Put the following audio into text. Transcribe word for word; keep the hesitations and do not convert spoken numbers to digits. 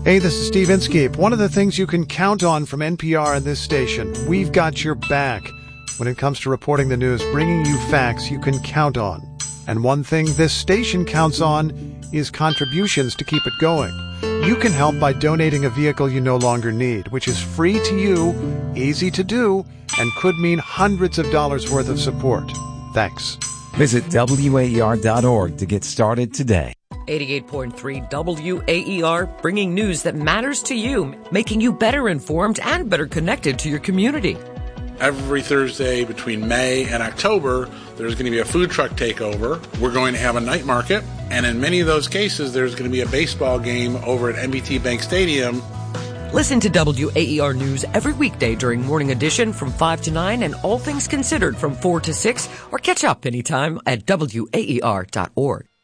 Hey, this is Steve Inskeep. One of the things you can count on from N P R and this station, we've got your back. When it comes to reporting the news, bringing you facts you can count on. And one thing this station counts on is contributions to keep it going. You can help by donating a vehicle you no longer need, which is free to you, easy to do, and could mean hundreds of dollars worth of support. Thanks. Visit W A E R dot org to get started today. eighty-eight point three W A E R, bringing news that matters to you, making you better informed and better connected to your community. Every Thursday between May and October, there's going to be a food truck takeover. We're going to have a night market, and in many of those cases, there's going to be a baseball game over at M B T Bank Stadium. Listen to W A E R News every weekday during Morning Edition from five to nine and All Things Considered from four to six, or catch up anytime at W A E R dot org.